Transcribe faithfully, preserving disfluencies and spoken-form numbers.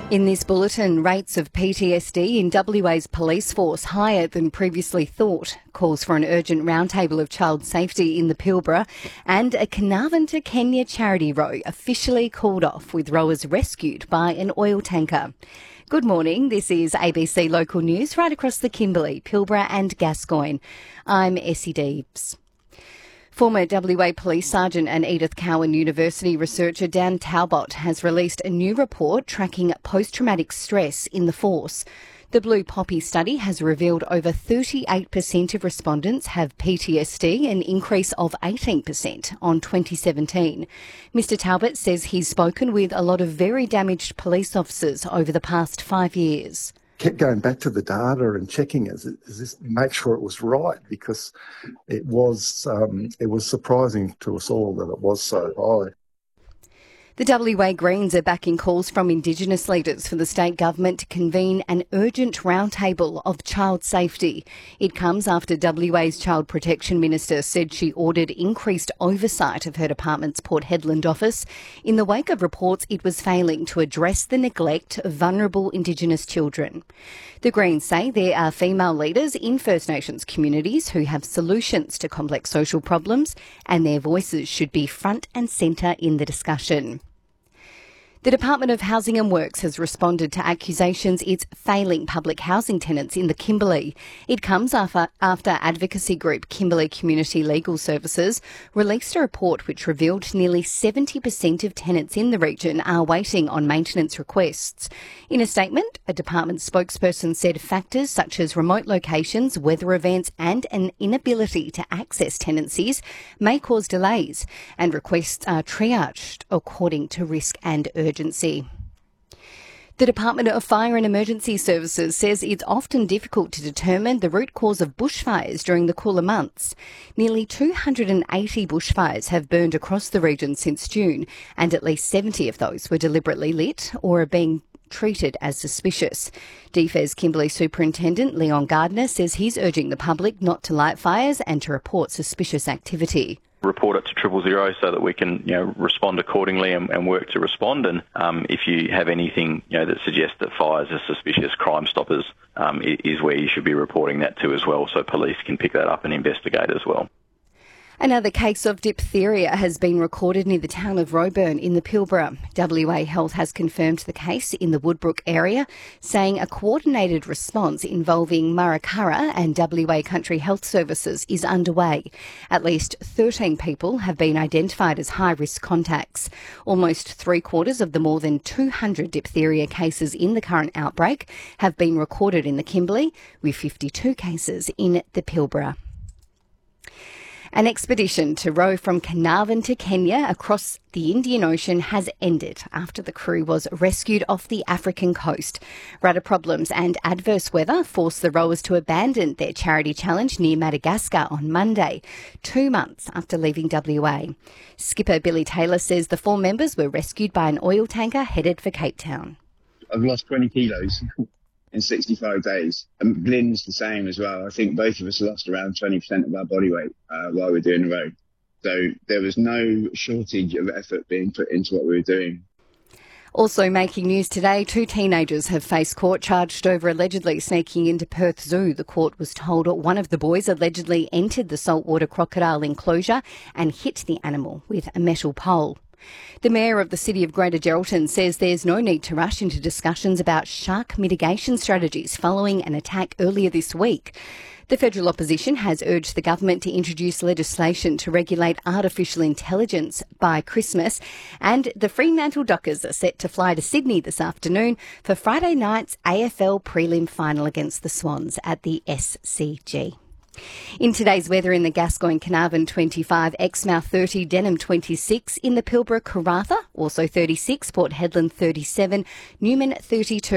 In this bulletin, rates of P T S D in W A's police force higher than previously thought, calls for an urgent roundtable of child safety in the Pilbara, and a Carnarvon to Kenya charity row officially called off with rowers rescued by an oil tanker. Good morning, this is A B C Local News right across the Kimberley, Pilbara and Gascoyne. I'm Essie Deebs. Former W A Police Sergeant and Edith Cowan University researcher Dan Talbot has released a new report tracking post-traumatic stress in the force. The Blue Poppy study has revealed over thirty-eight percent of respondents have P T S D, an increase of eighteen percent on twenty seventeen. Mr Talbot says he's spoken with a lot of very damaged police officers over the past five years. Kept going back to the data and checking is, is this, make sure it was right, because it was um, it was surprising to us all that it was so high. The W A Greens are backing calls from Indigenous leaders for the state government to convene an urgent roundtable of child safety. It comes after W A's Child Protection Minister said she ordered increased oversight of her department's Port Hedland office in the wake of reports it was failing to address the neglect of vulnerable Indigenous children. The Greens say there are female leaders in First Nations communities who have solutions to complex social problems, and their voices should be front and centre in the discussion. The Department of Housing and Works has responded to accusations it's failing public housing tenants in the Kimberley. It comes after, after advocacy group Kimberley Community Legal Services released a report which revealed nearly seventy percent of tenants in the region are waiting on maintenance requests. In a statement, a department spokesperson said factors such as remote locations, weather events and an inability to access tenancies may cause delays, and requests are triaged according to risk and urgency. Agency. The Department of Fire and Emergency Services says it's often difficult to determine the root cause of bushfires during the cooler months. Nearly two hundred eighty bushfires have burned across the region since June, and at least seventy of those were deliberately lit or are being treated as suspicious. D F E S Kimberley Superintendent Leon Gardner says he's urging the public not to light fires and to report suspicious activity. Report it to triple zero so that we can, you know, respond accordingly and, and work to respond. And um, if you have anything, you know, that suggests that fires are suspicious, Crime Stoppers um, is where you should be reporting that to as well, so police can pick that up and investigate as well. Another case of diphtheria has been recorded near the town of Roebourne in the Pilbara. W A Health has confirmed the case in the Woodbrook area, saying a coordinated response involving Marakara and W A Country Health Services is underway. At least thirteen people have been identified as high-risk contacts. Almost three-quarters of the more than two hundred diphtheria cases in the current outbreak have been recorded in the Kimberley, with fifty-two cases in the Pilbara. An expedition to row from Carnarvon to Kenya across the Indian Ocean has ended after the crew was rescued off the African coast. Rudder problems and adverse weather forced the rowers to abandon their charity challenge near Madagascar on Monday, two months after leaving W A. Skipper Billy Taylor says the four members were rescued by an oil tanker headed for Cape Town. I've lost twenty kilos. In sixty-five days. And Glyn's the same as well. I think both of us lost around twenty percent of our body weight uh, while we were doing the road. So there was no shortage of effort being put into what we were doing. Also making news today, two teenagers have faced court charged over allegedly sneaking into Perth Zoo. The court was told one of the boys allegedly entered the saltwater crocodile enclosure and hit the animal with a metal pole. The Mayor of the City of Greater Geraldton says there's no need to rush into discussions about shark mitigation strategies following an attack earlier this week. The federal opposition has urged the government to introduce legislation to regulate artificial intelligence by Christmas, and the Fremantle Dockers are set to fly to Sydney this afternoon for Friday night's A F L prelim final against the Swans at the S C G. In today's weather, in the Gascoyne, Carnarvon twenty-five, Exmouth thirty, Denham twenty-six, in the Pilbara, Karratha also thirty-six, Port Hedland thirty-seven, Newman thirty-two.